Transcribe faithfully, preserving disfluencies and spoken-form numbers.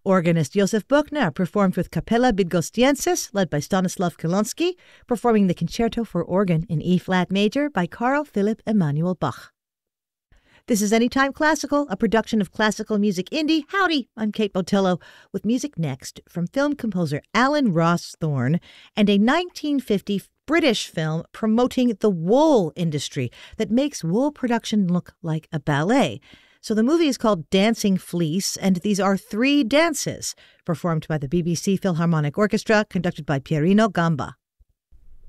Organist Josef Buchner performed with Capella Bydgoszcz, led by Stanislav Kilonsky, performing the Concerto for Organ in E-flat major by Carl Philipp Emanuel Bach. This is Anytime Classical, a production of Classical Music Indie. Howdy, I'm Kate Botello, with music next from film composer Alan Ross Thorne and a nineteen fifty British film promoting the wool industry that makes wool production look like a ballet. So the movie is called Dancing Fleece, and these are three dances performed by the B B C Philharmonic Orchestra, conducted by Pierino Gamba.